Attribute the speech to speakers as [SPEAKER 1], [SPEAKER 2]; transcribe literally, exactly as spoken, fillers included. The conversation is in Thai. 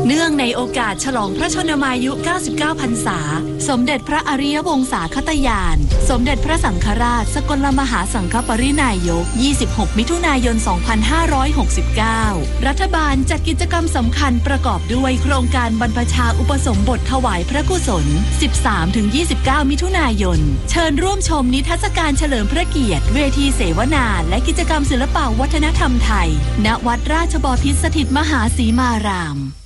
[SPEAKER 1] เนื่องในโอกาสฉลองพระชนมายุ เก้าสิบเก้า พรรษาสมเด็จพระอริยวงศาคตยานสมเด็จพระสังฆราชสกลมหาสังฆปรินายก ยี่สิบหก มิถุนายน สองพันห้าร้อยหกสิบเก้า รัฐบาลจัดกิจกรรมสำคัญประกอบด้วยโครงการบรรพชาอุปสมบทถวายพระกุศล สิบสามถึงยี่สิบเก้า มิถุนายน เชิญร่วมชมนิทรรศการเฉลิมพระเกียรติเวทีเสวนาและกิจกรรมศิลปวัฒนธรรมไทยณวัดราชบพิตรสถิตมหาสีมาราม